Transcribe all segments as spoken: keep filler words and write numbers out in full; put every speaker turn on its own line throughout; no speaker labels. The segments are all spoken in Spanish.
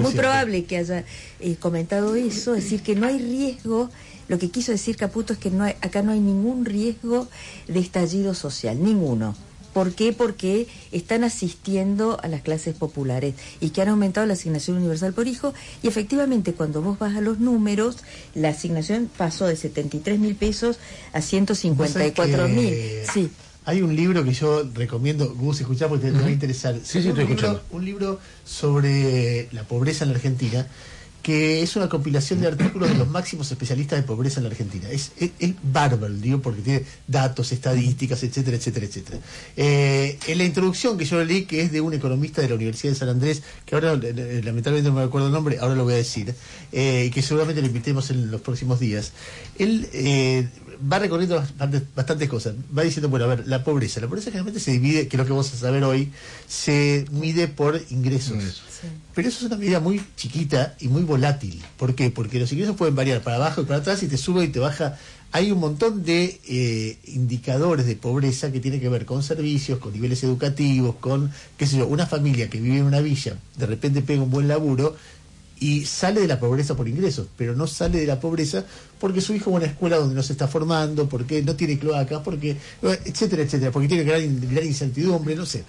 muy, muy probable que haya eh, comentado eso, es decir, que no hay riesgo. Lo que quiso decir Caputo es que no hay, acá no hay ningún riesgo de estallido social, ninguno. ¿Por qué? Porque están asistiendo a las clases populares y que han aumentado la asignación universal por hijo, y efectivamente cuando vos vas a los números, la asignación pasó de setenta y tres mil pesos a ciento cincuenta y cuatro mil. Sí.
Hay un libro que yo recomiendo, Gus, escuchá porque te, uh-huh. te va a interesar.
Sí, sí, estoy
un,
escuchando.
libro, un libro sobre la pobreza en la Argentina, que es una compilación de artículos de los máximos especialistas de pobreza en la Argentina. Es, es, es bárbaro, digo, porque tiene datos, estadísticas, etcétera, etcétera, etcétera. Eh, en la introducción que yo leí, que es de un economista de la Universidad de San Andrés, que ahora eh, lamentablemente no me acuerdo el nombre, ahora lo voy a decir, eh, que seguramente lo invitemos en los próximos días, él eh, va recorriendo bastantes, bastantes cosas. Va diciendo, bueno, a ver, la pobreza. La pobreza generalmente se divide, que es lo que vamos a saber hoy, se mide por ingresos.
Sí.
Pero eso es una medida muy chiquita y muy volátil. ¿Por qué? Porque los ingresos pueden variar para abajo y para atrás, y te sube y te baja. Hay un montón de eh, indicadores de pobreza que tienen que ver con servicios, con niveles educativos, con, qué sé yo, una familia que vive en una villa, de repente pega un buen laburo y sale de la pobreza por ingresos, pero no sale de la pobreza porque su hijo va a una escuela donde no se está formando, porque no tiene cloacas, porque etcétera, etcétera, porque tiene gran, gran incertidumbre, no sé.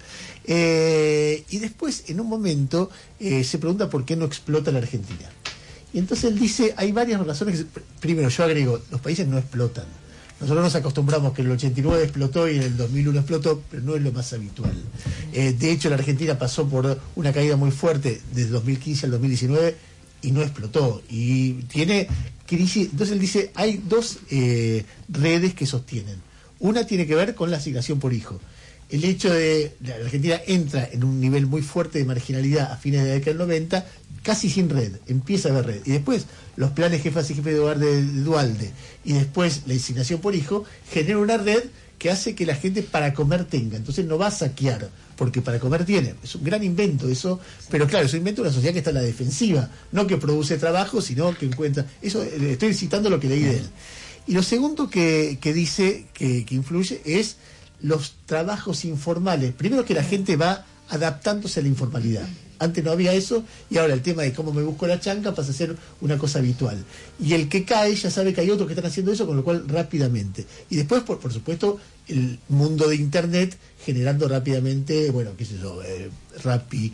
Eh, y después, en un momento, eh, se pregunta por qué no explota la Argentina. Y entonces él dice, hay varias razones. Que, primero, yo agrego, los países no explotan. Nosotros nos acostumbramos que en el ochenta y nueve explotó y en el dos mil uno explotó, pero no es lo más habitual. Eh, de hecho, la Argentina pasó por una caída muy fuerte desde dos mil quince al dos mil diecinueve y no explotó. Y tiene crisis. Entonces él dice, hay dos eh, redes que sostienen. Una tiene que ver con la asignación por hijo. El hecho de la Argentina entra en un nivel muy fuerte de marginalidad a fines de la década del noventa, casi sin red, empieza a haber red. Y después los planes jefas y jefes de hogar de, de Duhalde, y después la asignación por hijo, genera una red que hace que la gente para comer tenga. Entonces no va a saquear, porque para comer tiene. Es un gran invento eso, pero claro, es un invento de una sociedad que está en la defensiva, no que produce trabajo, sino que encuentra. Eso, eh, estoy citando lo que leí de él. Y lo segundo que, que dice que, que influye es los trabajos informales. Primero, que la gente va adaptándose a la informalidad. Antes no había eso, y ahora el tema de cómo me busco la chanca pasa a ser una cosa habitual. Y el que cae ya sabe que hay otros que están haciendo eso, con lo cual rápidamente. Y después, por, por supuesto, el mundo de Internet generando rápidamente, bueno, qué sé yo, eh, Rappi,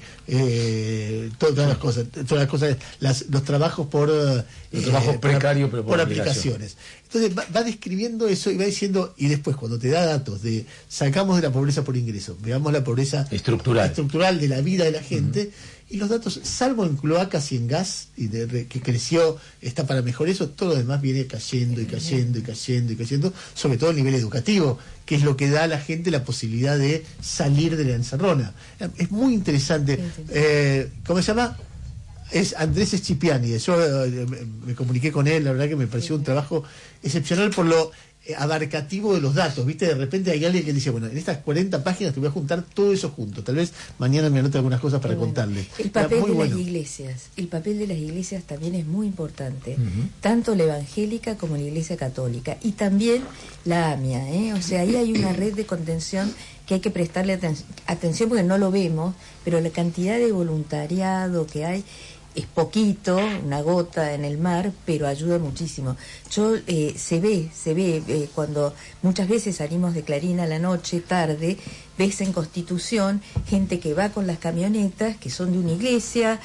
eh, todas, todas las cosas, todas las cosas, las, los trabajos por
los eh, trabajos precarios, pero por,
por aplicaciones. Entonces va, va describiendo eso y va diciendo, y después cuando te da datos de sacamos de la pobreza por ingreso, veamos la pobreza
estructural,
estructural de la vida de la gente, uh-huh. y los datos, salvo en cloacas y en gas, y de, de, que creció, está para mejor eso, todo lo demás viene cayendo y cayendo y cayendo y cayendo, sobre todo a nivel educativo, que es lo que da a la gente la posibilidad de salir de la encerrona. Es muy interesante. Eh, ¿Cómo se llama? Es Andrés Schipiani. Yo eh, me comuniqué con él, la verdad que me pareció un trabajo excepcional por lo eh, abarcativo de los datos, ¿viste? De repente hay alguien que dice, bueno, en estas cuarenta páginas te voy a juntar todo eso junto. Tal vez mañana me anote algunas cosas para bueno. contarle.
El papel de bueno. las iglesias. El papel de las iglesias también es muy importante. Uh-huh. Tanto la evangélica como la iglesia católica. Y también la AMIA, ¿eh? O sea, ahí hay una red de contención que hay que prestarle aten- atención porque no lo vemos, pero la cantidad de voluntariado que hay es poquito, una gota en el mar, pero ayuda muchísimo. Yo eh, se ve, se ve eh, cuando muchas veces salimos de Clarín a la noche, tarde, ves en Constitución gente que va con las camionetas que son de una iglesia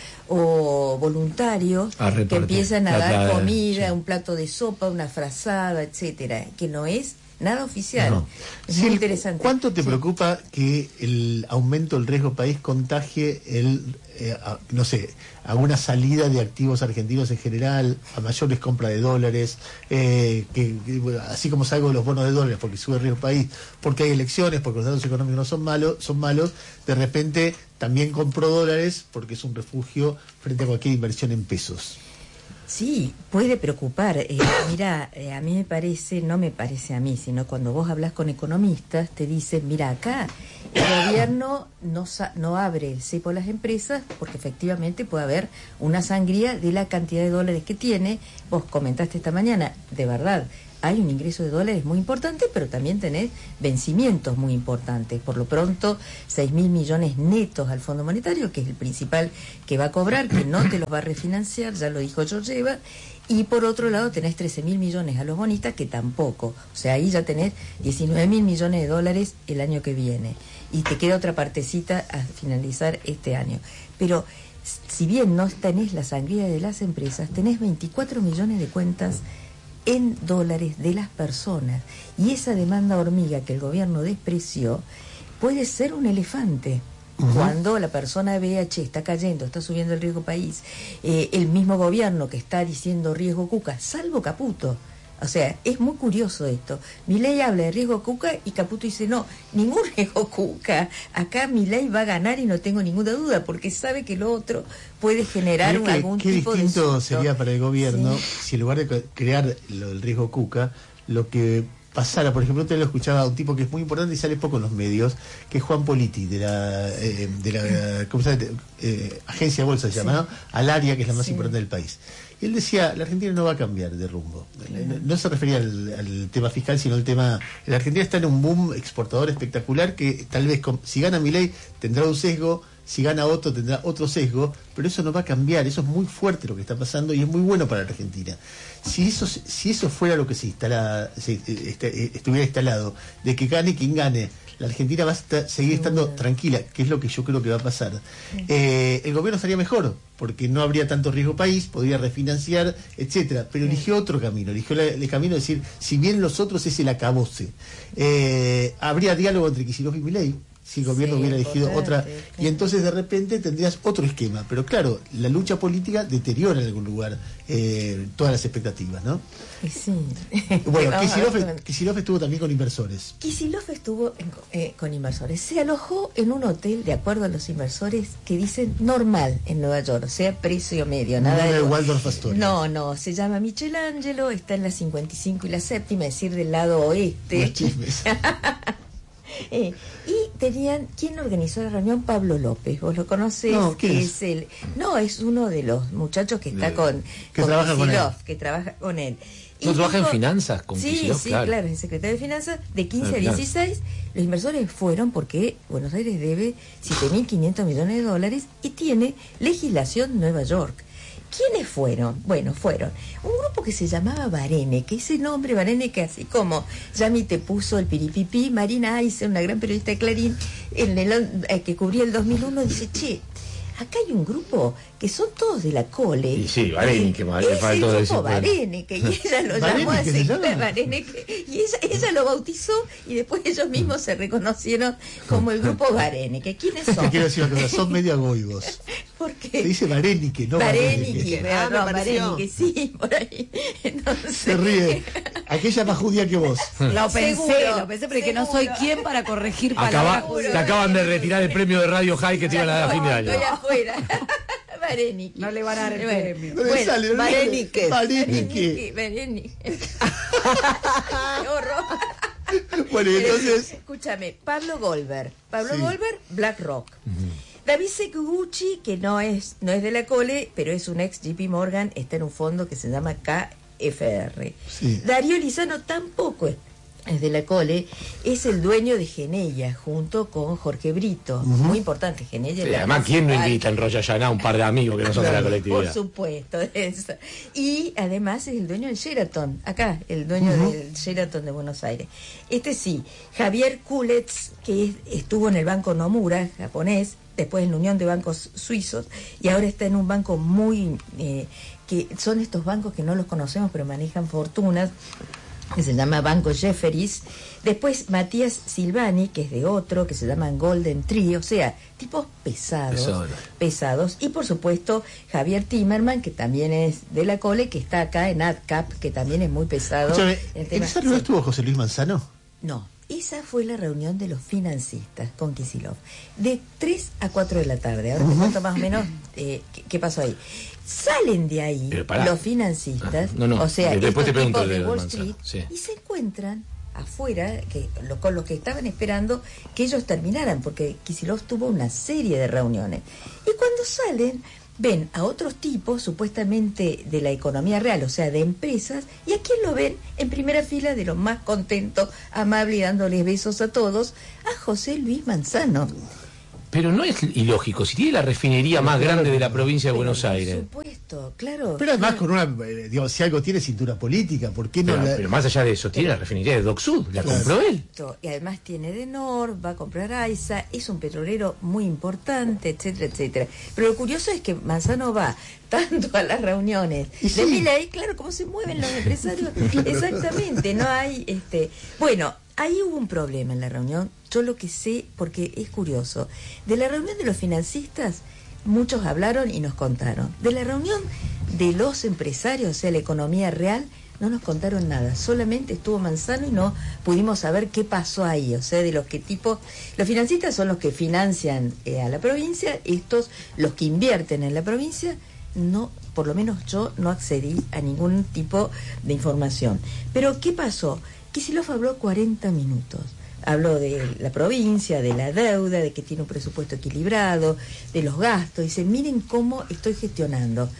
o voluntarios que empiezan a dar la, comida, sí. un plato de sopa, una frazada, etcétera, que no es nada oficial. No. Es
sí,
muy interesante.
¿Cuánto te
sí.
preocupa que el aumento del riesgo país contagie el, eh, a, no sé, a una salida de activos argentinos en general, a mayores compras de dólares, eh, que, que bueno, así como salgo de los bonos de dólares porque sube el riesgo país, porque hay elecciones, porque los datos económicos no son malos, son malos, de repente también compro dólares porque es un refugio frente a cualquier inversión en pesos?
Sí, puede preocupar. Eh, mira, eh, a mí me parece, no me parece a mí, sino cuando vos hablas con economistas, te dicen, mira, acá el gobierno no, no abre el cepo a las empresas porque efectivamente puede haber una sangría de la cantidad de dólares que tiene. Vos comentaste esta mañana, de verdad, hay un ingreso de dólares muy importante, pero también tenés vencimientos muy importantes. Por lo pronto, seis mil millones netos al Fondo Monetario, que es el principal que va a cobrar, que no te los va a refinanciar, ya lo dijo Georgieva. Y por otro lado tenés trece mil millones a los bonistas, que tampoco. O sea, ahí ya tenés diecinueve mil millones de dólares el año que viene. Y te queda otra partecita a finalizar este año. Pero si bien no tenés la sangría de las empresas, tenés veinticuatro millones de cuentas en dólares de las personas. Y esa demanda hormiga que el gobierno despreció puede ser un elefante. Uh-huh. Cuando la persona vea, che, está cayendo, está subiendo el riesgo país, eh, el mismo gobierno que está diciendo riesgo Cuca, salvo Caputo. O sea, es muy curioso esto. Milei habla de riesgo Cuca y Caputo dice, no, ningún riesgo Cuca. Acá Milei va a ganar y no tengo ninguna duda, porque sabe que lo otro puede generar un,
que,
algún
qué
tipo de... Qué
distinto sería para el gobierno
sí.
si en lugar de crear lo del riesgo Cuca, lo que pasara, por ejemplo, usted lo escuchaba a un tipo que es muy importante y sale poco en los medios, que es Juan Politi, de la, eh, de la ¿cómo se llama? Eh, agencia de bolsa se llama, sí. ¿no? Alaria, que es la más sí. importante del país. Y él decía, la Argentina no va a cambiar de rumbo. Claro. No, no se refería al, al tema fiscal, sino al tema... La Argentina está en un boom exportador espectacular que tal vez, con, si gana Milei, tendrá un sesgo, si gana otro, tendrá otro sesgo, pero eso no va a cambiar. Eso es muy fuerte lo que está pasando y es muy bueno para la Argentina. Si eso si eso fuera lo que se instala, se, este, estuviera instalado, de que gane quien gane, la Argentina va a estar, seguir estando tranquila, que es lo que yo creo que va a pasar. Eh, el gobierno estaría mejor, porque no habría tanto riesgo país, podría refinanciar, etcétera. Pero eligió otro camino, eligió la, el camino de decir, si bien los otros es el acabose. Eh, habría diálogo entre Kicillof y Milei, si el gobierno sí, hubiera elegido otra, claro. Y entonces de repente tendrías otro esquema. Pero claro, la lucha política deteriora en algún lugar eh, todas las expectativas, ¿no?
Sí.
Bueno, Kicillof estuvo también con inversores.
Kicillof estuvo en, eh, con inversores. Se alojó en un hotel, de acuerdo a los inversores, que dicen normal en Nueva York, o sea, precio medio. Nada
no
de
Waldorf Astoria.
No, no, se llama Michelangelo, está en la cincuenta y cinco y la séptima, es decir, del lado oeste.
Los chismes.
Eh, y tenían, ¿quién organizó la reunión? Pablo López, vos lo conocés,
no,
que
es?
es el, no, es uno de los muchachos que está con,
que
con
trabaja con él.
que trabaja con él.
¿No trabaja en finanzas con
Sí,
Kicillof?
sí,
claro.
claro, es el secretario de Finanzas, de quince
claro,
a dieciséis, claro. Los inversores fueron porque Buenos Aires debe siete mil quinientos millones de dólares y tiene legislación Nueva York. ¿Quiénes fueron? Bueno, fueron un grupo que se llamaba Varene, que ese nombre Varene, que así como Yami te puso el piripipí, Marina Aice, una gran periodista de Clarín, en el, eh, que cubría el dos mil uno, dice, che, acá hay un grupo que son todos de la Cole.
Y sí, Varene, que mal,
es el
todo
grupo Varene, que y ella lo llamó así, Varene, que, y ella, ella lo bautizó y después ellos mismos se reconocieron como el grupo Varene, que ¿quiénes son?
Te quiero decir una cosa, son medio agoibos.
¿Por qué?
Se dice Varenique, no
Varenique.
Varenique.
No, Varenique, sí, por ahí. Entonces...
Se ríe. Aquella más judía que vos.
Lo pensé,
Seguro,
lo pensé, pero que
seguro.
no soy quien para corregir
Acaba,
palabras.
te acaban de retirar el premio de Radio High que te iban a dar a fin de año.
Estoy afuera. Varenique.
No le van a dar el
bueno,
premio.
No le
bueno,
sale, no le
Varenique.
Varenique.
Varenique. Qué horror.
Bueno, y entonces...
Escúchame, Pablo Goldberg. Pablo
Sí.
Goldberg, BlackRock.
Uh-huh.
David Sekuguchi, que no es, no es de la Cole, pero es un ex J P Morgan, está en un fondo que se llama K F R.
Sí.
Darío Lizano tampoco es, es de la Cole, es el dueño de Geneia, junto con Jorge Brito.
Uh-huh.
Muy importante, Geneia.
Sí,
la
además, ¿quién no
principal.
invita en Roya Llaná a un par de amigos que no son de la
Por
colectividad?
supuesto, eso. Y además es el dueño del Sheraton, acá, el dueño uh-huh. del Sheraton de Buenos Aires. Este sí, Javier Kulets, que es, estuvo en el Banco Nomura, japonés, después en la Unión de Bancos Suizos, y ahora está en un banco muy... Eh, que son estos bancos que no los conocemos, pero manejan fortunas, que se llama Banco Jefferies. Después Matías Silvani, que es de otro, que se llaman Golden Tree, o sea, tipos pesados,
Pesado.
pesados. Y por supuesto Javier Timerman, que también es de la Cole, que está acá en AdCap, que también es muy pesado.
Escúchame,
en
¿en
tema-
esa reunión
sí.
estuvo José Luis Manzano?
No, esa fue la reunión de los financistas con Kicillof, de tres a cuatro de la tarde. Ahora uh-huh. te cuento más o menos eh, qué, qué pasó ahí. Salen de ahí los financistas,
ah, no, no,
o sea,
después
estos
te pregunto
tipos de
de
Wall
Manzano,
Street,
sí.
y se encuentran afuera, que lo, con los que estaban esperando que ellos terminaran, porque Kicillof tuvo una serie de reuniones. Y cuando salen, ven a otros tipos supuestamente de la economía real, o sea, de empresas, y a quién lo ven en primera fila de los más contentos, amable y dándoles besos a todos, a José Luis Manzano.
Pero no es ilógico, si tiene la refinería más grande de la provincia de
Pero,
Buenos Aires.
Por supuesto, claro.
Pero además con una, eh, digamos, si algo tiene cintura política, ¿por qué no
Pero,
la...
pero más allá de eso, tiene la refinería de Dock Sud, la
Claro.
compró él.
Y además tiene Denor, va a comprar AISA, es un petrolero muy importante, etcétera, etcétera. Pero lo curioso es que Manzano va tanto a las reuniones
Y
de
sí.
Milei, claro, cómo se mueven los empresarios. Exactamente, no hay, este, bueno, ahí hubo un problema en la reunión. Yo lo que sé, porque es curioso, de la reunión de los financistas, muchos hablaron y nos contaron. De la reunión de los empresarios, o sea, la economía real, no nos contaron nada. Solamente estuvo Manzano y no pudimos saber qué pasó ahí. O sea, de los que tipos... Los financistas son los que financian eh, a la provincia, estos, los que invierten en la provincia, no, por lo menos yo no accedí a ningún tipo de información. Pero, ¿qué pasó? Kicillof habló cuarenta minutos. Habló de la provincia, de la deuda, de que tiene un presupuesto equilibrado, de los gastos. Dice, miren cómo estoy gestionando.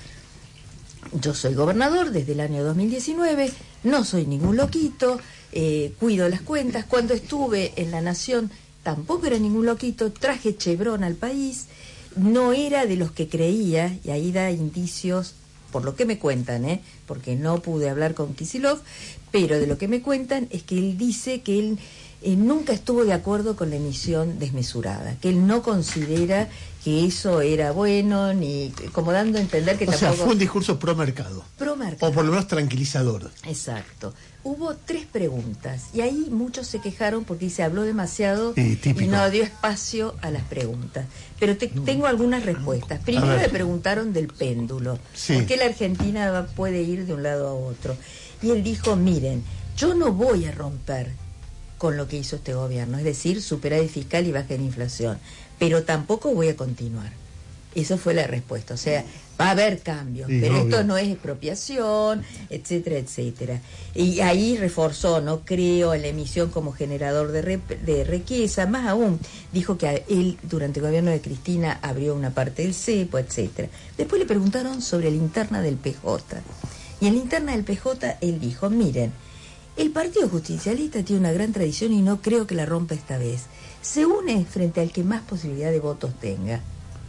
Yo soy gobernador desde el año dos mil diecinueve, no soy ningún loquito, eh, cuido las cuentas. Cuando estuve en La Nación tampoco era ningún loquito, traje Chevron al país, no era de los que creía, y ahí da indicios, por lo que me cuentan, ¿eh? Porque no pude hablar con Kicillof, pero de lo que me cuentan es que él dice que él eh, nunca estuvo de acuerdo con la emisión desmesurada, que él no considera que eso era bueno, ni como dando a entender que
O
tampoco...
sea, fue un discurso pro mercado.
Pro mercado.
O por lo menos tranquilizador.
Exacto. Hubo tres preguntas y ahí muchos se quejaron porque se habló demasiado
Sí, típico.
y no dio espacio a las preguntas. Pero te, tengo algunas respuestas. Primero
ver.
le preguntaron del péndulo.
Sí.
¿Por qué la Argentina va- puede ir de un lado a otro? Y él dijo, miren, yo no voy a romper con lo que hizo este gobierno, es decir, superávit fiscal y baja en inflación, pero tampoco voy a continuar. Esa fue la respuesta. O sea, va a haber cambios,
Sí,
pero
obvio.
esto no es expropiación, etcétera, etcétera. Y ahí reforzó, no creo en la emisión como generador de, re- de riqueza, más aún, dijo que a él durante el gobierno de Cristina abrió una parte del cepo, etcétera. Después le preguntaron sobre la interna del P J. Y en la interna del P J él dijo, miren, el Partido Justicialista tiene una gran tradición y no creo que la rompa esta vez. Se une frente al que más posibilidad de votos tenga.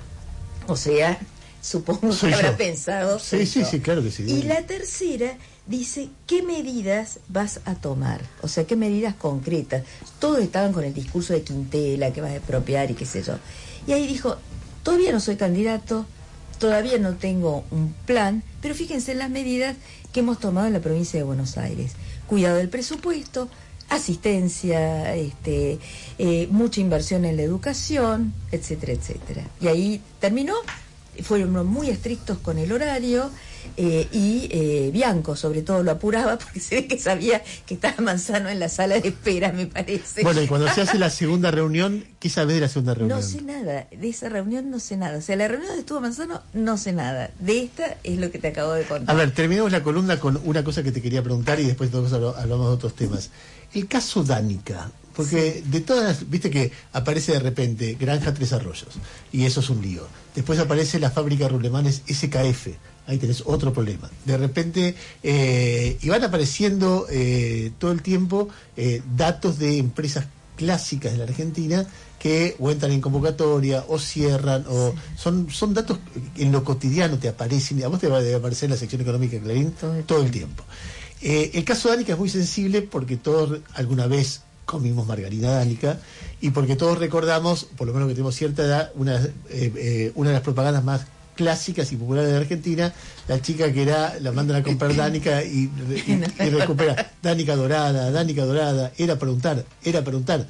O sea, supongo
Soy
que habrá
yo.
pensado.
Sí,
soy
sí,
yo.
sí, claro que sí.
Y la tercera dice, ¿qué medidas vas a tomar? O sea, ¿qué medidas concretas? Todos estaban con el discurso de Quintela, que vas a expropiar y qué sé yo. Y ahí dijo, todavía no soy candidato, todavía no tengo un plan, pero fíjense en las medidas que hemos tomado en la provincia de Buenos Aires. Cuidado del presupuesto, asistencia, este, eh, mucha inversión en la educación, etcétera, etcétera. Y ahí terminó, fueron muy estrictos con el horario, eh, y eh, Bianco sobre todo lo apuraba porque se ve que sabía que estaba Manzano en la sala de espera, me parece.
Bueno, y cuando se hace la segunda reunión, ¿qué sabés de la segunda reunión?
No sé nada, de esa reunión no sé nada. O sea, la reunión donde estuvo Manzano, no sé nada. De esta es lo que te acabo de contar.
A ver, terminemos la columna con una cosa que te quería preguntar y después todos habl- hablamos de otros temas. El caso Danica, porque de todas, viste que aparece de repente Granja Tres Arroyos, y eso es un lío. Después aparece la fábrica de Rulemanes S K F, ahí tenés otro problema. De repente, eh, y van apareciendo eh, todo el tiempo eh, datos de empresas clásicas de la Argentina que o entran en convocatoria o cierran, o son son datos que en lo cotidiano te aparecen, a vos te va a aparecer en la sección económica de Clarín
Todo el
todo el tiempo. Eh, el caso Danica es muy sensible porque todos alguna vez comimos margarina Danica y porque todos recordamos, por lo menos que tenemos cierta edad, una, eh, eh, una de las propagandas más clásicas y populares de Argentina, la chica que era, la mandan a comprar Danica y, y, y recupera Danica dorada, Danica dorada, era para untar, era para untar.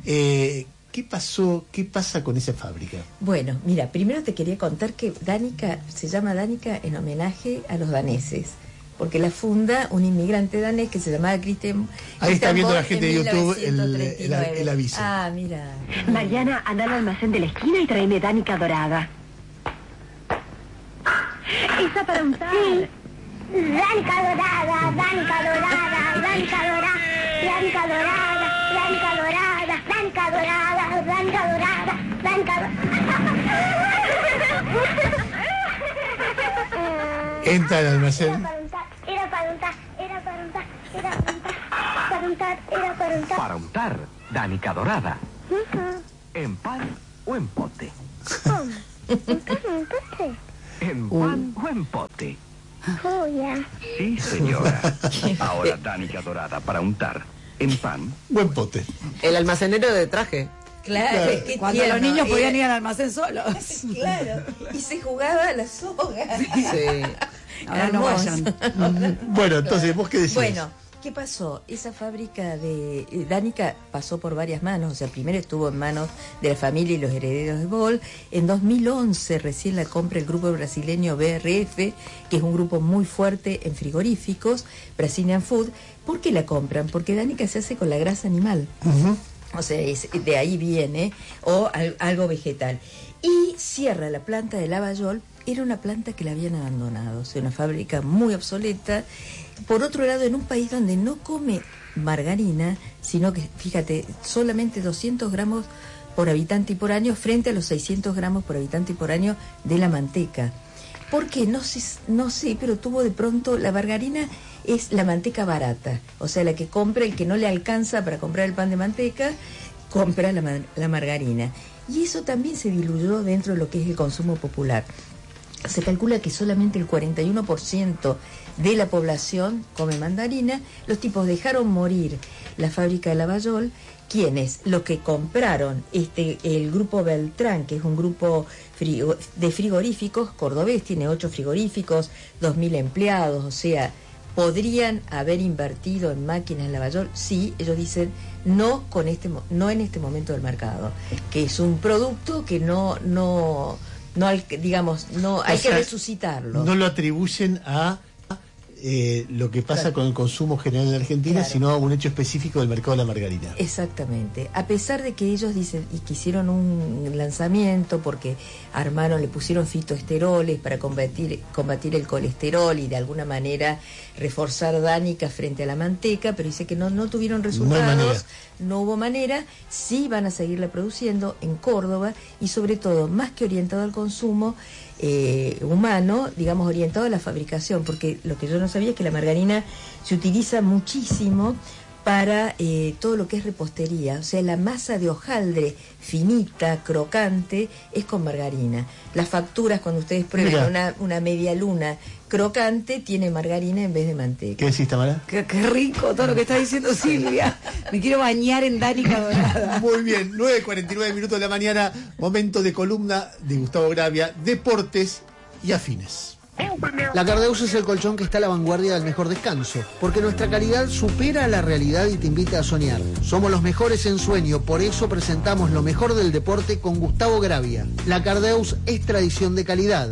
Eh, ¿Qué pasó? ¿Qué pasa con esa fábrica?
Bueno, mira, primero te quería contar que Danica se llama Danica en homenaje a los daneses, porque la funda un inmigrante danés que se llamaba Christian.
Ahí está
Christian
viendo la
Borg
gente
en
de YouTube el-
mil novecientos treinta y nueve.
el- el aviso.
Ah, mira.
Mariana, anda al almacén de la esquina y tráeme Danica dorada. Esa para untar.
Danica dorada, Danica dorada, Danica dorada, Danica dorada, Danica dorada, Danica dorada, Danica dorada, Danica dorada.
Entra al almacén.
Era para untar, era para untar, era para untar, era para untar, para untar, era para untar.
Para untar, Danica dorada.
Ujú.
¿En pan o en pote?
¿Cómo? ¿Untar en pote?
¿En pan o en pote?
Oh, ya.
Sí, señora. Ahora, Danica dorada para untar. ¿En pan?
Buen pote.
El almacenero de traje.
Claro,
Claro.
es que
Cuando
tierno,
los niños podían
era-
ir al almacén solos.
Claro, y se jugaba a la soga.
Sí.
Ahora no vayan.
Bueno, entonces, ¿vos qué decís?
Bueno, ¿qué pasó? Esa fábrica de eh, Danica pasó por varias manos, o sea, primero estuvo en manos de la familia y los herederos de Ball. En dos mil once recién la compra el grupo brasileño B R F, que es un grupo muy fuerte en frigoríficos, Brazilian Food. ¿Por qué la compran? Porque Danica se hace con la grasa animal.
Ujú.
O sea, es- de ahí viene, o al- algo vegetal. Y cierra la planta de Lavallol, era una planta que la habían abandonado, o sea, una fábrica muy obsoleta. Por otro lado, en un país donde no come margarina, sino que, fíjate, solamente doscientos gramos por habitante y por año, frente a los seiscientos gramos por habitante y por año de la manteca. ¿Por qué? No sé, no sé, pero tuvo de pronto, la margarina es la manteca barata, o sea, la que compra, el que no le alcanza para comprar el pan de manteca, compra la, ma- la margarina. Y eso también se diluyó dentro de lo que es el consumo popular. Se calcula que solamente el cuarenta y uno por ciento de la población come mandarina. Los tipos dejaron morir la fábrica de Lavallol. ¿Quiénes? Los que compraron este el grupo Beltrán, que es un grupo frigo- de frigoríficos cordobés, tiene ocho frigoríficos, dos mil empleados, o sea, podrían haber invertido en máquinas en Lavallol. Sí, ellos dicen no con este mo- no en este momento del mercado, que es un producto que no no no al- digamos no hay
O sea,
que resucitarlo.
No lo atribuyen a eh, lo que pasa
Claro.
con el consumo general en Argentina,
Claro.
sino a un hecho específico del mercado de la margarina.
Exactamente. A pesar de que ellos dicen y que hicieron un lanzamiento porque armaron, le pusieron fitoesteroles para combatir, combatir el colesterol y de alguna manera reforzar Danica frente a la manteca, pero dice que no, no tuvieron
No hay manera.
resultados, no hubo manera, sí van a seguirla produciendo en Córdoba y sobre todo, más que orientado al consumo eh, humano, digamos orientado a la fabricación, porque lo que yo no sabía es que la margarina se utiliza muchísimo para eh, todo lo que es repostería, o sea, la masa de hojaldre finita, crocante, es con margarina. Las facturas, cuando ustedes prueben
Mira.
una, una media luna crocante, tiene margarina en vez de manteca.
¿Qué decís, Tamara?
Qué, qué rico todo lo que está diciendo Silvia. Me quiero bañar en Danica dorada.
Muy bien, nueve cuarenta y nueve minutos de la mañana, momento de columna de Gustavo Gravia, deportes y afines.
La Cardeus es el colchón que está a la vanguardia del mejor descanso, porque nuestra calidad supera la realidad y te invita a soñar. Somos los mejores en sueño, por eso presentamos lo mejor del deporte con Gustavo Gravia. La Cardeus es tradición de calidad.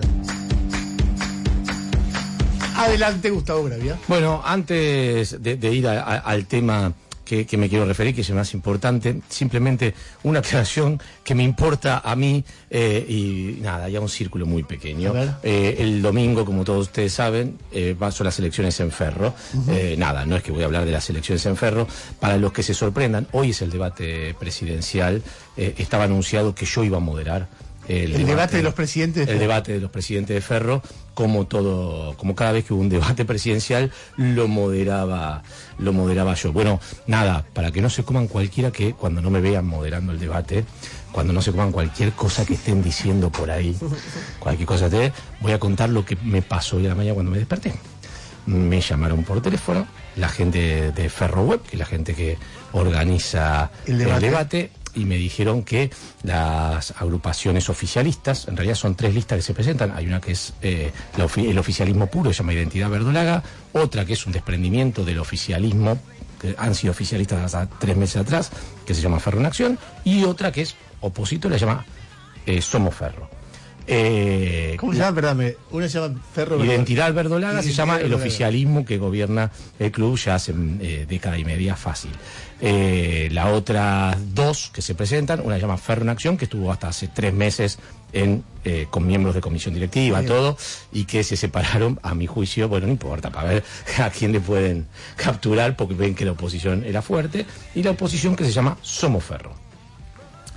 Adelante, Gustavo Gravia.
Bueno, antes de, de ir a- a- al tema que, que me quiero referir, que es el más importante, simplemente una aclaración que me importa a mí eh, y nada, ya un círculo muy pequeño.
A ver.
Eh, el domingo, como todos ustedes saben, eh, va- son las elecciones en Ferro. Eh, nada, no es que voy a hablar de las elecciones en Ferro. Para los que se sorprendan, hoy es el debate presidencial. Eh, estaba anunciado que yo iba a moderar. El,
El debate de los presidentes de
el
Ferro.
debate de los presidentes de Ferro, como todo, como cada vez que hubo un debate presidencial, lo moderaba, lo moderaba yo. Bueno, nada, para que no se coman cualquiera que cuando no me vean moderando el debate, cuando no se coman cualquier cosa que estén diciendo por ahí, cualquier cosa te voy a contar lo que me pasó hoy a la mañana cuando me desperté. Me llamaron por teléfono, la gente de Ferro Web, que es la gente que organiza
El debate.
el debate, y me dijeron que las agrupaciones oficialistas, en realidad son tres listas que se presentan, hay una que es eh, la ofi- el oficialismo puro, se llama Identidad Verdolaga, otra que es un desprendimiento del oficialismo, que han sido oficialistas hasta tres meses atrás, que se llama Ferro en Acción, y otra que es opositor, la llama eh, Somos Ferro. Eh,
¿Cómo se llama? Perdón, me- una se llama Ferro.
Identidad Verdolaga se
Identidad
llama el
Verdolaga.
oficialismo que gobierna el club ya hace eh, década y media fácil. Eh, la otra dos que se presentan, una se llama Ferro en Acción, que estuvo hasta hace tres meses en, eh, con miembros de comisión directiva,
Bien.
todo, y que se separaron, a mi juicio, bueno, no importa, para ver a quién le pueden capturar, porque ven que la oposición era fuerte, y la oposición que se llama Somos Ferro.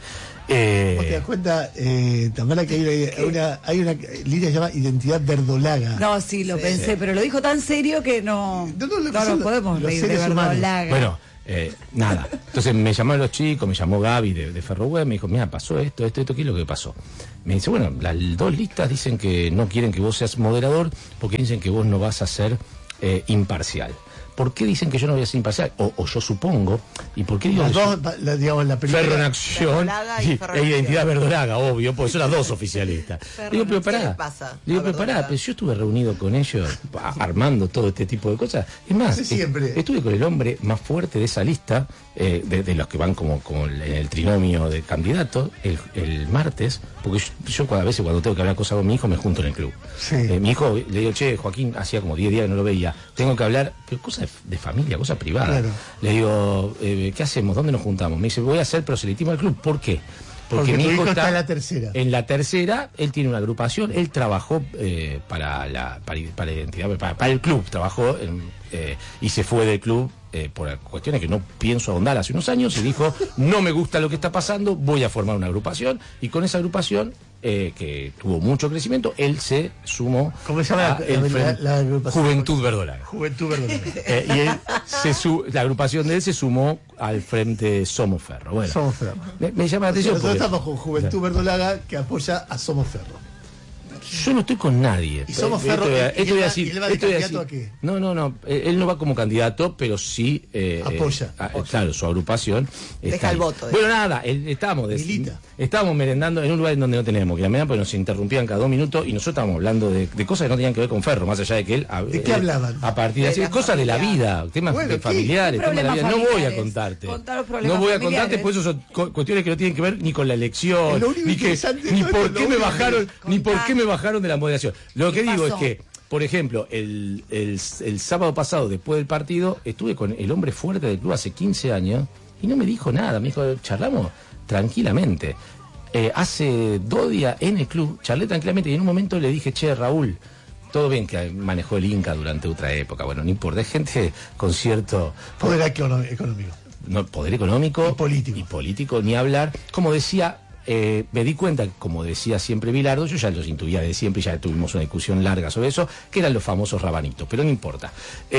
Eh,
¿Vos te das cuenta, eh, Tamara, que hay una, una, hay una línea que se llama identidad verdolaga?
No, sí, lo
Sí.
pensé, pero lo dijo tan serio que no,
No, no, lo que
no
son
nos podemos
los
reír de
seres humanos.
verdolaga.
Bueno, eh, nada. Entonces me llamaron los chicos, me llamó Gaby de, de Ferroweb, me dijo, mira, pasó esto, esto, esto, ¿qué es lo que pasó? Me dice, bueno, las dos listas dicen que no quieren que vos seas moderador porque dicen que vos no vas a ser eh, imparcial. ¿Por qué dicen que yo no voy a ser imparcial? O, o yo supongo. ¿Y por qué digo
Las
que
dos,
yo-
la- digamos, la primera.
Ferro en acción
Verdolaga y
y-
Ferro
e
en
identidad
acción.
verdolaga, obvio, porque son las dos oficialistas.
Ferro
Digo,
en
pero
acción,
pará.
¿qué pasa?
Digo,
La
pero pará,
verdolaga.
pero yo estuve reunido con ellos a- armando todo este tipo de cosas. Es más,
Sí, siempre.
est- estuve con el hombre más fuerte de esa lista, eh, de, de los que van como, como en el trinomio de candidatos, el, el martes, porque yo, yo cada vez cuando tengo que hablar cosas con mi hijo me junto en el club.
Sí.
Eh, mi hijo, le digo, che, Joaquín, hacía como diez días que no lo veía, tengo que hablar, pero cosas de, de familia, cosas privadas.
Claro.
Le digo, eh, ¿qué hacemos? ¿Dónde nos juntamos? Me dice, voy a hacer proselitismo al club. ¿Por qué?
Porque tu hijo está en la tercera.
En la tercera, él tiene una agrupación, él trabajó eh, para la para, para identidad, para, para el club, trabajó en, eh, y se fue del club eh, por cuestiones que no pienso ahondar hace unos años y dijo, no me gusta lo que está pasando, voy a formar una agrupación y con esa agrupación eh, que tuvo mucho crecimiento, él se sumó
¿Cómo se llama
a
la-
el
la-
Frente-
la agrupación?
Juventud Verdolaga.
Juventud verdolaga.
Eh, y él se su- la agrupación de él se sumó al frente Somos Ferro. Bueno,
Somos Ferro.
me, me llama la atención
Nosotros
porque
estamos con Juventud Verdolaga que apoya a Somos Ferro.
yo no estoy con nadie.
Y Somos
Eh,
Ferro,
esto voy a-
y- y
esto voy a
él va-
decir-
y él va de
esto voy a
candidato
decir-
a qué?
No, no, no. eh, Él no va como candidato, pero sí eh,
Apoya.
eh, a- claro, su agrupación.
Deja
está
el
ahí.
voto,
Bueno, nada, él- estábamos, des-
Milita.
estábamos merendando en un lugar en donde no teníamos que ir a merendar, porque nos interrumpían cada dos minutos y nosotros estábamos hablando de, de cosas que no tenían que ver con Ferro, más allá de que él. a-
¿De qué
eh,
hablaban?
A partir de,
De
así,
la
cosas de la
familia.
vida, temas
Bueno,
de
¿qué?
familiares, temas de la vida.
Problemas
No voy a
familiares.
contarte.
Contar los problemas
No voy a contarte,
familiares.
pues eso son cu- cuestiones que no tienen que ver ni con la elección,
Es lo único
ni, que,
interesante de
ni
todo
por
esto,
qué
lo
me
único
bajaron,
que-
ni por
Contá.
qué me bajaron de la moderación. Lo
¿Qué
que digo
pasó?
es que, por ejemplo, el, el, el sábado pasado, después del partido, estuve con el hombre fuerte del club hace quince años y no me dijo nada. Me dijo, charlamos tranquilamente. Eh, hace dos días en el club, charlé tranquilamente y en un momento le dije, che, Raúl, todo bien que manejó el Inca durante otra época. Bueno, no importa, es gente con cierto
Poder econo- económico.
no, poder económico
Y político.
y político, ni hablar. Como decía, eh, me di cuenta, como decía siempre Bilardo, yo ya los intuía de siempre, ya tuvimos una discusión larga sobre eso, que eran los famosos rabanitos, pero no importa.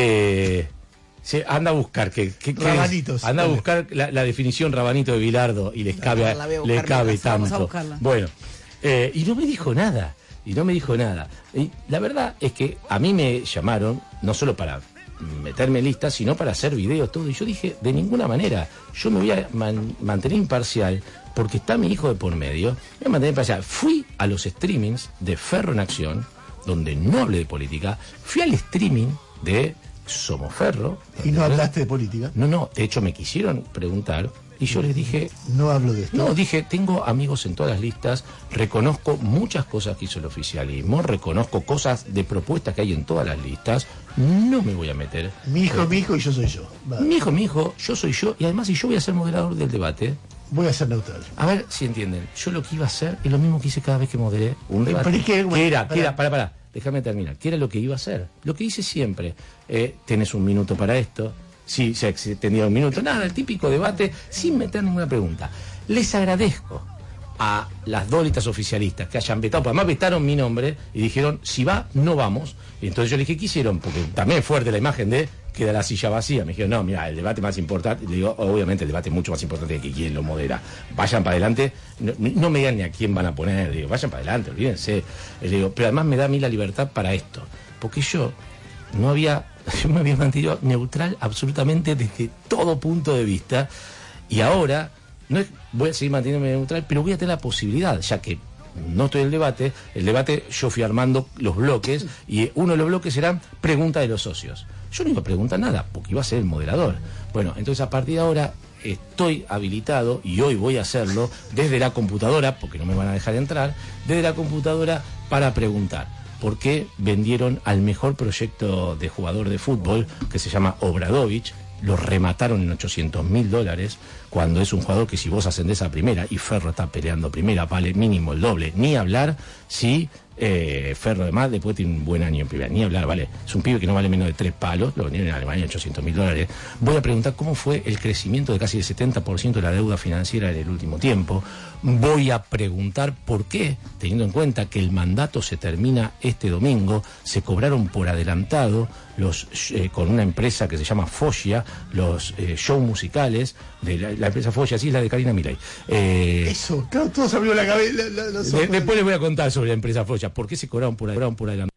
Eh, se- anda a buscar que, que- que-
Rabanitos,
anda a
dale.
buscar la, la definición rabanito de Bilardo y les cabe,
la voy a buscar
le cabe
mientras
vamos a
tanto.
buscarla.
Bueno, eh, y no me dijo nada, y no me dijo nada. Y la verdad es que a mí me llamaron, no solo para meterme en lista, sino para hacer videos, todo. Y yo dije, de ninguna manera, yo me voy a man- mantener imparcial, porque está mi hijo de por medio, me voy a mantener imparcial. Fui a los streamings de Ferro en Acción, donde no hablé de política, fui al streaming de Somos Ferro.
Y no
donde-
hablaste de política.
No, no, de hecho me quisieron preguntar, y yo les dije,
No hablo de esto.
no, dije, tengo amigos en todas las listas, reconozco muchas cosas que hizo el oficialismo, reconozco cosas de propuestas que hay en todas las listas, no me voy a meter.
Mi hijo es mi hijo y yo soy yo. Va.
Mi hijo, mi hijo, yo soy yo, y además si yo voy a ser moderador del debate,
Voy a ser neutral.
a ver si entienden, yo lo que iba a hacer es lo mismo que hice cada vez que moderé un debate.
Pero es que-
¿Qué era?
pará.
¿Qué era? Para, para, déjame terminar. ¿Qué era lo que iba a hacer? Lo que hice siempre. Eh, tenés un minuto para esto. Sí, se extendía un minuto. Nada, el típico debate sin meter ninguna pregunta. Les agradezco a las dos listas oficialistas que hayan vetado, porque además vetaron mi nombre y dijeron, si va, no vamos. Y entonces yo le dije, ¿qué hicieron? Porque también es fuerte la imagen de queda la silla vacía. Me dijeron, no, mira, el debate más importante, le digo, obviamente el debate es mucho más importante que quién lo modera. Vayan para adelante, no, no me digan ni a quién van a poner, digo, vayan para adelante, olvídense. Le digo, pero además me da a mí la libertad para esto, porque yo no había, yo me había mantenido neutral absolutamente desde todo punto de vista, y ahora no es, voy a seguir manteniéndome neutral, pero voy a tener la posibilidad, ya que no estoy en el debate, el debate yo fui armando los bloques, y uno de los bloques serán preguntas de los socios. Yo no iba a preguntar nada, porque iba a ser el moderador. Bueno, entonces a partir de ahora estoy habilitado, y hoy voy a hacerlo, desde la computadora, porque no me van a dejar entrar, desde la computadora para preguntar. ¿Por qué vendieron al mejor proyecto de jugador de fútbol, que se llama Obradovich? Lo remataron en ochocientos mil dólares, cuando es un jugador que si vos ascendés a primera, y Ferro está peleando primera, vale mínimo el doble. Ni hablar si Eh, Ferro además después tiene un buen año en primera, ni hablar, vale, es un pibe que no vale menos de tres palos, lo vendieron en Alemania ochocientos mil dólares. Voy a preguntar cómo fue el crecimiento de casi el setenta por ciento de la deuda financiera en el último tiempo. Voy a preguntar por qué, teniendo en cuenta que el mandato se termina este domingo, se cobraron por adelantado los eh, con una empresa que se llama Foggia, los eh, shows musicales de la, la empresa Foggia, sí, es la de Karina Milei. Eh,
Eso, claro, todos abrió la cabeza. La, la, los ojos.
de, después les voy a contar sobre la empresa Foggia, por qué se cobraron por, cobraron por adelantado.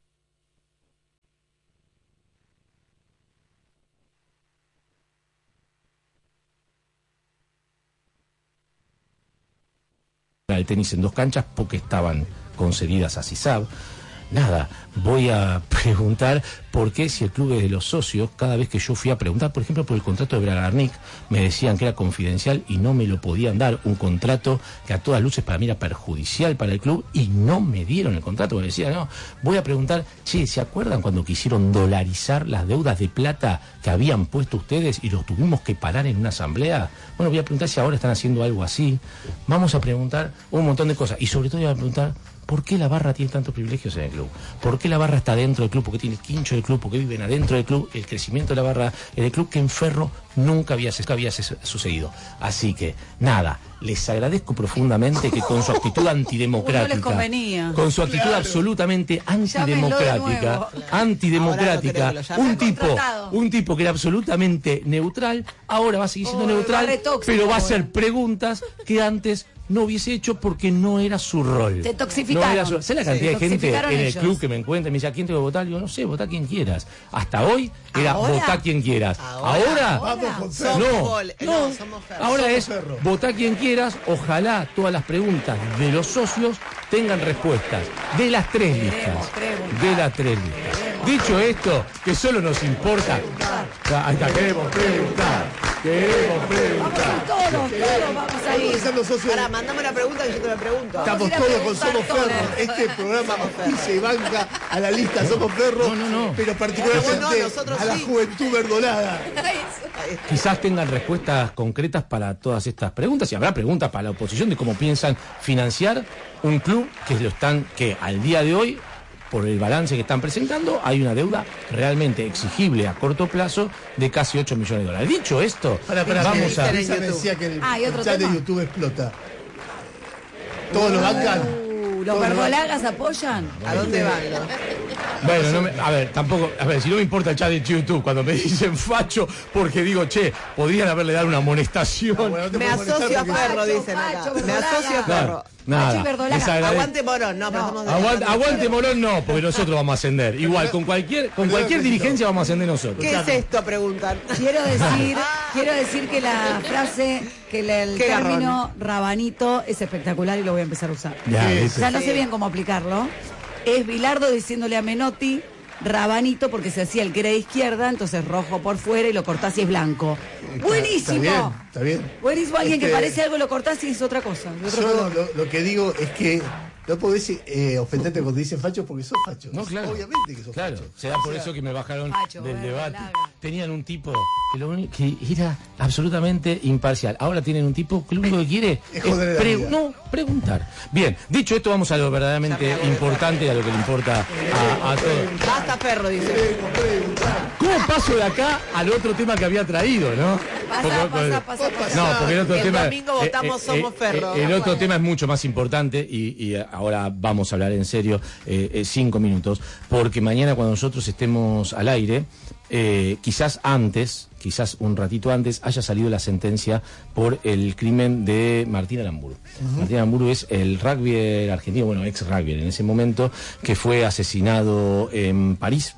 El tenis en dos canchas porque estaban concedidas a CISAB. Nada, voy a preguntar por qué, si el club es de los socios, cada vez que yo fui a preguntar, por ejemplo, por el contrato de Bragarnik, me decían que era confidencial y no me lo podían dar, un contrato que a todas luces para mí era perjudicial para el club, y no me dieron el contrato, me decían, no, voy a preguntar, che, ¿se acuerdan cuando quisieron dolarizar las deudas de plata que habían puesto ustedes y los tuvimos que parar en una asamblea? Bueno, voy a preguntar si ahora están haciendo algo así. Vamos a preguntar un montón de cosas, y sobre todo voy a preguntar ¿por qué la barra tiene tantos privilegios en el club? ¿Por qué la barra está dentro del club? ¿Por qué tiene el quincho del club? ¿Por qué viven adentro del club? El crecimiento de la barra en el club, que en Ferro nunca había, nunca había sucedido. Así que, nada, les agradezco profundamente que con su actitud antidemocrática,
no les convenía.
con su actitud claro. absolutamente antidemocrática, antidemocrática, no un tipo, un tipo que era absolutamente neutral, ahora va a seguir siendo oh, neutral, tóxico, pero va a hacer preguntas que antes no hubiese hecho porque no era su rol.
Te toxificaron. No era su...
¿Sabes la cantidad
sí,
de gente en
ellos.
el club que me encuentra y me dice, ¿a quién tengo que votar? Yo no sé, votá a quien quieras. Hasta hoy era
¿Ahora?
votá a quien quieras.
Ahora,
ahora,
ahora.
no, no, no, somos ahora somos es ferro. Votá a quien quieras. Ojalá todas las preguntas de los socios tengan respuestas de las tres listas. De las tres listas. Dicho esto, que solo nos importa. Ahí está, queremos preguntar. Queremos preguntar.
Todos, todos vamos a ir.
Ahora, mandame una pregunta y yo te la pregunto.
Estamos todos con Somos Ferro. Este programa se banca a la lista Somos Ferro,
no, no, no.
pero particularmente no, a la sí. juventud verdolada.
Quizás tengan respuestas concretas para todas estas preguntas, y habrá preguntas para la oposición de cómo piensan financiar un club que lo están, que al día de hoy, por el balance que están presentando, hay una deuda realmente exigible a corto plazo de casi ocho millones de dólares. Dicho esto,
para, para,
vamos a...
Elisa me decía que el,
ah,
el chat tema? de YouTube explota. Todos uh, lo bancan.
¿Los verdolagas apoyan?
¿A dónde van?
Bueno, no me, a ver, tampoco, a ver, si no me importa el chat de YouTube cuando me dicen facho, porque digo, che, podrían haberle dado una amonestación. No,
bueno, no me asocio a Ferro, dicen acá. Me asocio a Ferro.
Nada,
aguante Morón, no, no.
De aguante, aguante Morón no, porque nosotros vamos a ascender. Igual, con cualquier, con cualquier dirigencia vamos a ascender nosotros.
¿Qué es esto? Preguntan.
Quiero decir, quiero decir que la frase, que el, el término garrón. Rabanito es espectacular y lo voy a empezar a usar.
Ya,
o sea, no sé bien cómo aplicarlo. Es Bilardo diciéndole a Menotti Rabanito porque se hacía el que era de izquierda, entonces rojo por fuera y lo cortás y es blanco. Está, Buenísimo.
Está bien, está bien.
Buenísimo, alguien
este,
que parece algo lo cortás y es otra cosa.
Yo lo, lo que digo es que no podés eh, ofenderte cuando dicen facho porque sos facho.
No, claro.
Obviamente que sos
claro.
facho.
Será por o sea, eso que me bajaron facho, del bueno, debate.
Larga.
Tenían un tipo que, lo único, que era absolutamente imparcial. Ahora tienen un tipo que lo único que quiere
es,
es pre
vida.
no preguntar. Bien, dicho esto, vamos a lo verdaderamente importante, a lo que le importa a, a todos.
Basta Ferro, dice.
¿Cómo paso de acá al otro tema que había traído, no?
Pasa,
porque,
pasa, pasa, pasa.
No, porque el otro
el
tema.
domingo votamos
eh,
Somos
eh,
Ferro.
Eh, el otro tema es mucho más importante y, y ahora vamos a hablar en serio eh, eh, cinco minutos, porque mañana cuando nosotros estemos al aire, eh, quizás antes, quizás un ratito antes, haya salido la sentencia por el crimen de Martín Aramburu. Uh-huh. Martín Aramburu es el rugbyer argentino, bueno, ex rugbyer en ese momento, que fue asesinado en París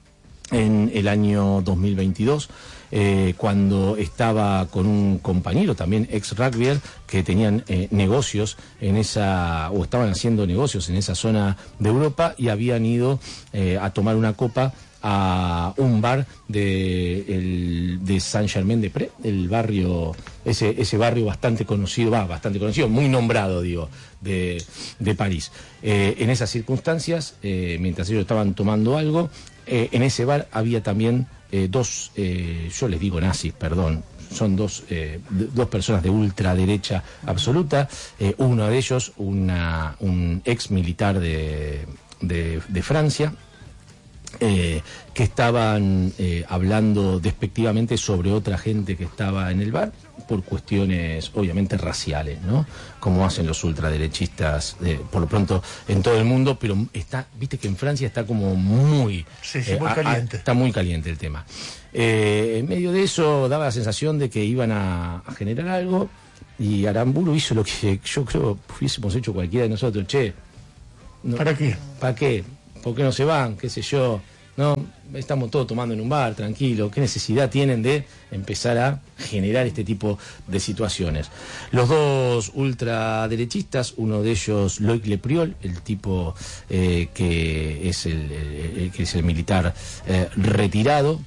en el año dos mil veintidós. Eh, cuando estaba con un compañero también ex rugbyer que tenían eh, negocios en esa, o estaban haciendo negocios en esa zona de Europa y habían ido eh, a tomar una copa a un bar de, el, de Saint-Germain-des-Prés, el barrio, ese, ese barrio bastante conocido, va, bastante conocido, muy nombrado, digo, de, de París. Eh, en esas circunstancias, eh, mientras ellos estaban tomando algo, eh, en ese bar había también Eh, dos, eh, yo les digo nazis, perdón, son dos, eh, dos personas de ultraderecha absoluta, eh, uno de ellos, una, un ex militar de, de, de Francia, eh, que estaban eh, hablando despectivamente sobre otra gente que estaba en el bar por cuestiones obviamente raciales, ¿no? Como hacen los ultraderechistas eh, por lo pronto en todo el mundo, pero está, viste que en Francia está como muy,
sí, sí,
eh,
muy
a,
caliente.
a, está muy caliente el tema. Eh, en medio de eso daba la sensación de que iban a, a generar algo, y Aramburu hizo lo que yo creo hubiésemos hecho cualquiera de nosotros. Che, no,
¿para qué?
¿Para qué? ¿Por qué no se van? ¿Qué sé yo? No, estamos todos tomando en un bar, tranquilo. ¿Qué necesidad tienen de empezar a generar este tipo de situaciones? Los dos ultraderechistas, uno de ellos, Loïc Le Priol, el tipo eh, que, es el, el, el, que es el militar eh, retirado,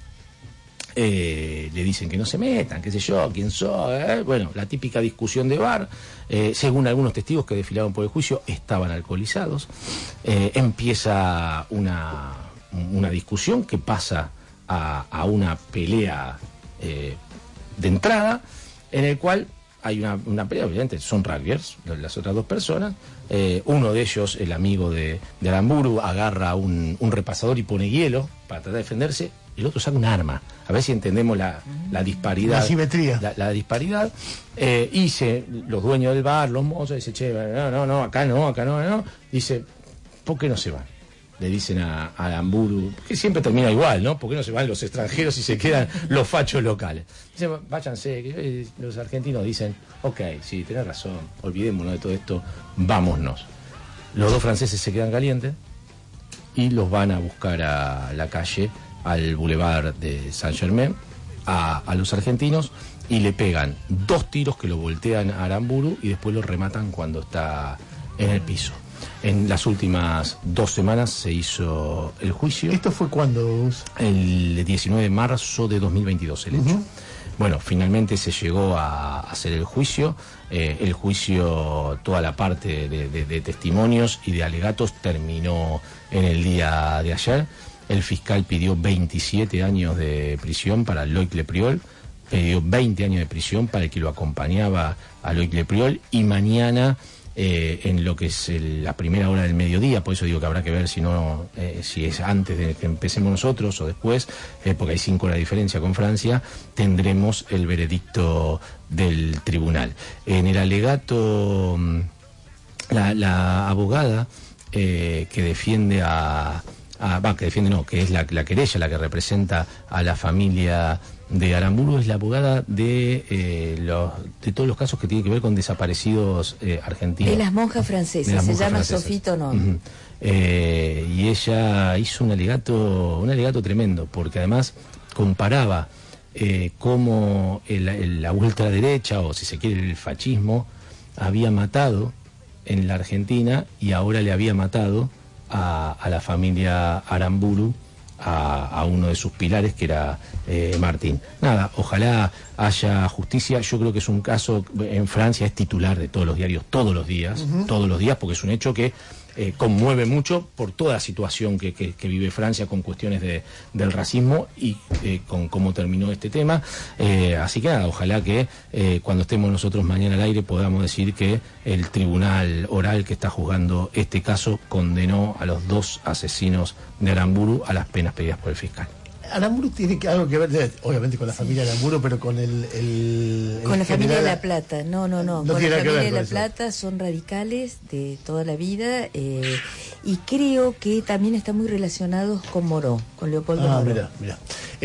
Eh, le dicen que no se metan, qué sé yo, quién soy, eh? Bueno, la típica discusión de bar. Eh, según algunos testigos que desfilaron por el juicio, estaban alcoholizados. Eh, empieza una, una discusión que pasa a, a una pelea eh, de entrada, en el cual hay una, una pelea, obviamente, son rugbyers, las otras dos personas. Eh, uno de ellos, el amigo de, de Aramburu, agarra un, un repasador y pone hielo para tratar de defenderse. El otro saca un arma. A ver si entendemos la, la disparidad.
La simetría.
La, la disparidad. Eh, y se, los dueños del bar, los mozos, dicen, che, no, no, no, acá no, acá no, no. Dice, ¿por qué no se van? Le dicen a, a Aramburu, que siempre termina igual, ¿no? ¿Por qué no se van los extranjeros y se quedan los fachos locales? Dicen, váyanse. Que los argentinos dicen, ok, sí, tenés razón, olvidémonos de todo esto, vámonos. Los dos franceses se quedan calientes y los van a buscar a la calle, al Boulevard de Saint-Germain, a, a los argentinos, y le pegan dos tiros que lo voltean a Aramburu y después lo rematan cuando está en el piso. En las últimas dos semanas se hizo el juicio.
¿Esto fue cuándo?
El diecinueve de marzo de dos mil veintidós, el hecho.
Uh-huh.
Bueno, finalmente se llegó a hacer el juicio. Eh, el juicio, toda la parte de, de, de testimonios y de alegatos terminó en el día de ayer. El fiscal pidió veintisiete años de prisión para Loïc Le Priol, pidió veinte años de prisión para el que lo acompañaba a Loïc Le Priol, y mañana, eh, en lo que es el, la primera hora del mediodía, por eso digo que habrá que ver si no eh, si es antes de que empecemos nosotros o después, eh, porque hay cinco horas de diferencia con Francia, tendremos el veredicto del tribunal. En el alegato, la, la abogada eh, que defiende a... Ah, va, que defiende no, que es la, la querella, la que representa a la familia de Aramburu, es la abogada de eh, los, de todos los casos que tienen que ver con desaparecidos eh, argentinos.
De las monjas francesas, las se monjas llama francesas. Sophie Tonon. Uh-huh.
eh, y ella hizo un alegato, un alegato tremendo, porque además comparaba eh, cómo el, el, la ultraderecha, o si se quiere el fascismo, había matado en la Argentina y ahora le había matado A, a la familia Aramburu, a, a uno de sus pilares, que era eh, Martín. Nada, ojalá haya justicia. Yo creo que es un caso, en Francia es titular de todos los diarios, todos los días, uh-huh. todos los días, porque es un hecho que eh, conmueve mucho por toda la situación que, que, que vive Francia con cuestiones de, del racismo y eh, con cómo terminó este tema. Eh, así que nada, ojalá que eh, cuando estemos nosotros mañana al aire podamos decir que el tribunal oral que está juzgando este caso condenó a los dos asesinos de Aramburu a las penas pedidas por el fiscal.
Aramburu tiene que, algo que ver, obviamente, con la familia de Aramburu, pero con el... el, el
con la
general...
familia de La Plata, no, no, no.
no
con la familia de La
eso.
Plata son radicales de toda la vida eh, y creo que también están muy relacionados con Moró, con Leopoldo
ah,
Moró.
Mira, mira.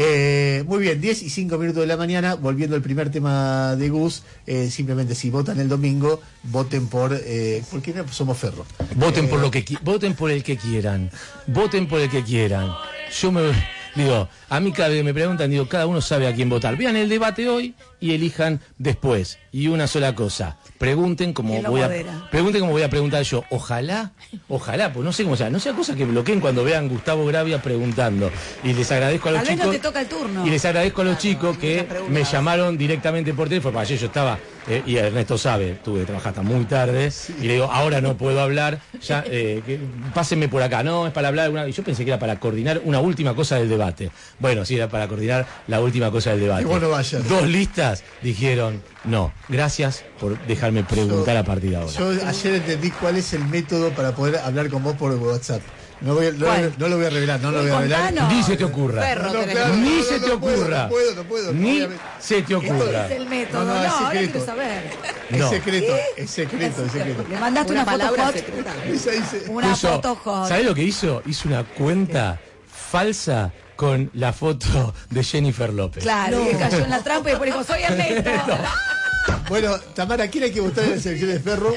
Eh, muy bien, diez y cinco minutos de la mañana, volviendo al primer tema de Gus, eh, simplemente si votan el domingo, voten por... Eh, porque no somos Ferro.
Voten
eh,
por lo que voten por el que quieran, voten por el que quieran. Yo me... Digo, a mí cada vez me preguntan, digo, cada uno sabe a quién votar. Vean el debate hoy y elijan después. Y una sola cosa, pregunten como voy a pregunten como voy a preguntar yo. Ojalá, ojalá, pues no sé cómo sea, no sea cosa que bloqueen cuando vean Gustavo Gravia preguntando. Y les agradezco a los
Tal vez
chicos.
no te toca el turno.
Y les agradezco a los chicos que me llamaron directamente por teléfono, porque ayer yo estaba, eh, y Ernesto sabe, tuve que trabajar hasta muy tarde, sí. Y le digo, ahora no puedo hablar, ya, eh, que, pásenme por acá, no, es para hablar, una, y yo pensé que era para coordinar una última cosa del debate. Bueno, sí, era para coordinar la última cosa del debate.
Bueno, vaya.
Dos listas dijeron, no, gracias por dejarme preguntar
yo,
a partir de ahora.
Yo ayer entendí cuál es el método para poder hablar con vos por WhatsApp. No, voy a- no,
¿Cuál?
no lo voy a revelar, no lo voy a revelar.
Contanos.
Ni se te ocurra.
Perro
No, no,
tenés.
claro,
Ni
no,
se
no,
te
no puedo,
ocurra.
No puedo, no puedo.
Ni
obviamente.
se te ocurra.
Es el método.
No,
No,
no, es
ahora
secreto.
quiero saber.
Es
No.
secreto, es secreto, es secreto.
Le mandaste una,
Una
foto
palabra
hot.
secreta.
Esa dice.
Una
Puso-
foto hot.
¿Sabés lo que hizo? Hizo una cuenta falsa con la foto de Jennifer López.
Claro, que cayó en la trampa y después dijo, soy Ernesto.
Bueno, Tamara, ¿quién hay que votar en la selección de Ferro?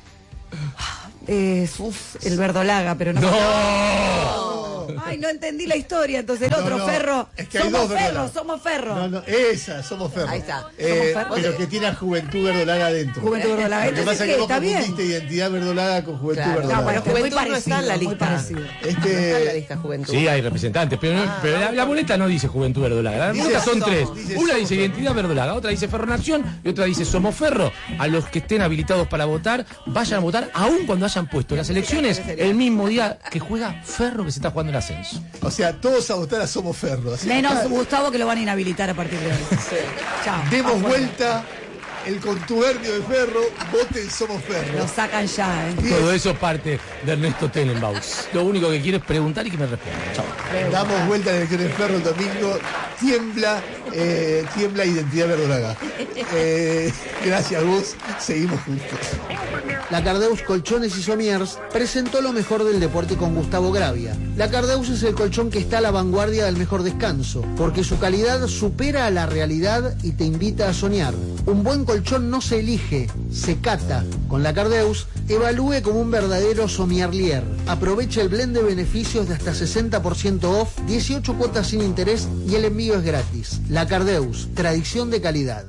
Eh, uf, el verdolaga, pero no.
¡No!
Ay, no entendí la historia. Entonces el
No,
otro
no,
Ferro.
es que hay
somos
dos
Ferro,
verdolagas.
somos Ferro.
No, no, esa, somos Ferro.
Ahí está.
Eh,
Somos Ferro.
pero que tiene a Juventud Verdolaga adentro.
Juventud verdolaga.
Lo que
Entonces,
pasa es
¿qué?
que vos
¿Está bien?
confundiste identidad verdolaga con Juventud
Claro.
Verdolaga.
No, bueno,
Muy
Juventud no está
parecido,
en la
muy
lista.
parecido.
No está en la
Este,
lista Juventud.
Sí, hay representantes, pero, no- pero la, la boleta no dice Juventud Verdolaga. Las
Dice
boletas son
somos,
tres.
dice
Una
somos
dice
Ferro.
Identidad Verdolaga, otra dice Ferro Nación y otra dice Somos Ferro. A los que estén habilitados para votar, vayan a votar, aun cuando hayan puesto las elecciones el mismo día que juega Ferro, que se está jugando el ascenso.
o sea, todos a votar a Somos Ferro. Así-
Menos Gustavo, que lo van a inhabilitar a partir de hoy. Chao.
Demos
Afuera.
vuelta el contubernio de Ferro, voten Somos Ferro.
Lo sacan ya, ¿eh?
Todo eso es parte de Ernesto Tenenbaus. Lo único que quiero es preguntar y que me responda. Chao.
Damos vuelta a la elección de Ferro el domingo. Tiembla, eh, tiembla Identidad Verdolaga. Eh, gracias, Gus. Seguimos juntos.
La Cardeus Colchones y Somiers presentó lo mejor del deporte con Gustavo Gravia. La Cardeus es el colchón que está a la vanguardia del mejor descanso, porque su calidad supera a la realidad y te invita a soñar. Un buen colchón no se elige, se cata. Con la Cardeus, evalúe como un verdadero somierlier. Aprovecha el blend de beneficios de hasta sesenta por ciento off, dieciocho cuotas sin interés y el envío es gratis. La Cardeus, tradición de calidad.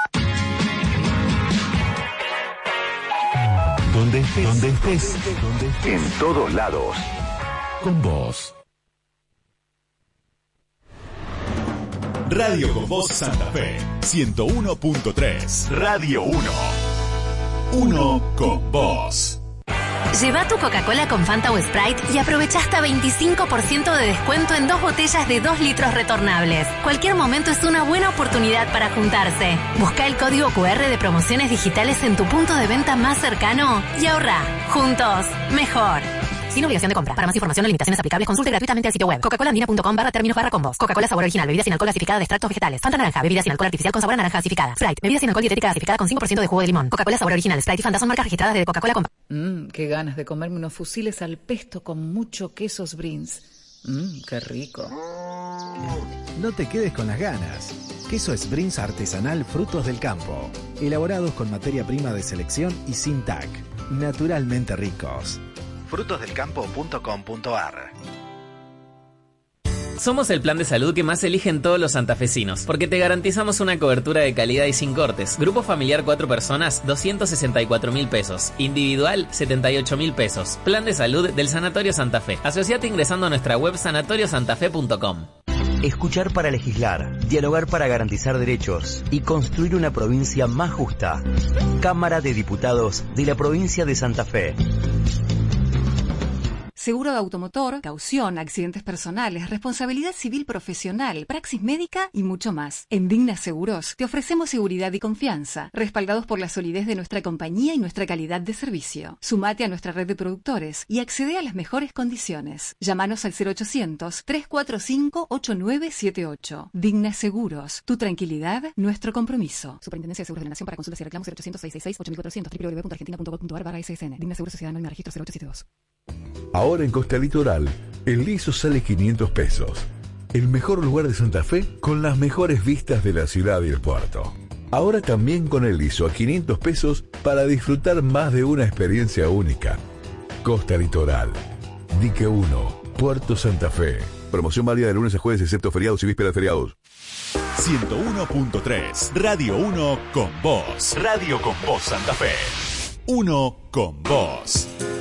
Donde estés, donde estés, donde estés. En todos lados.
Con vos.
Radio con Voz Santa Fe, ciento uno punto tres.
Radio uno.
Uno con vos.
Lleva tu Coca-Cola con Fanta o Sprite y aprovecha hasta veinticinco por ciento de descuento en dos botellas de dos litros retornables. Cualquier momento es una buena oportunidad para juntarse. Busca el código cu erre de promociones digitales en tu punto de venta más cercano y ahorra. Juntos, mejor. Sin obligación de compra. Para más información o limitaciones aplicables, consulte gratuitamente el sitio web coca-cola andina punto com barra términos barra combos. Coca-Cola sabor original, bebida sin alcohol gasificada de extractos vegetales. Fanta naranja, bebida sin alcohol artificial con sabor a naranja gasificada. Sprite, bebida sin alcohol dietética gasificada con cinco por ciento de jugo de limón. Coca-Cola sabor original, Sprite y Fanta son marcas registradas de Coca-Cola Company.
Mmm, qué ganas de comerme unos fusiles al pesto con mucho quesos Brins. Mmm, qué rico.
No te quedes con las ganas. Queso Springs artesanal Frutos del Campo. Elaborados con materia prima de selección y sin T A C. Naturalmente ricos. frutos del campo punto com punto ar.
Somos el plan de salud que más eligen todos los santafesinos, porque te garantizamos una cobertura de calidad y sin cortes. Grupo familiar cuatro personas, doscientos sesenta y cuatro mil pesos. Individual, setenta y ocho mil pesos. Plan de salud del Sanatorio Santa Fe. Asociate ingresando a nuestra web sanatorio santa fe punto com.
Escuchar para legislar, dialogar para garantizar derechos y construir una provincia más justa. Cámara de Diputados de la provincia de Santa Fe.
Seguro de automotor, caución, accidentes personales, responsabilidad civil profesional, praxis médica y mucho más. En Digna Seguros te ofrecemos seguridad y confianza, respaldados por la solidez de nuestra compañía y nuestra calidad de servicio. Sumate a nuestra red de productores y accede a las mejores condiciones. Llámanos al cero ochocientos, tres cuatro cinco, ocho nueve siete ocho. Digna Seguros, tu tranquilidad, nuestro compromiso. Superintendencia de Seguros de la Nación. Para consultas y reclamos cero ochocientos, seiscientos sesenta y seis, ocho mil cuatrocientos, doble u doble u doble u punto argentina punto gov punto ar barra ese ese ene. Digna Seguros Sociedad Anónima Registro cero ocho siete dos.
Ahora en Costa Litoral, el liso sale quinientos pesos. El mejor lugar de Santa Fe con las mejores vistas de la ciudad y el puerto. Ahora también con el liso a quinientos pesos para disfrutar más de una experiencia única. Costa Litoral, Dique uno, Puerto Santa Fe. Promoción válida de lunes a jueves excepto feriados y vísperas de feriados.
ciento uno punto tres. Radio uno con vos. Radio con vos Santa Fe. Uno con vos.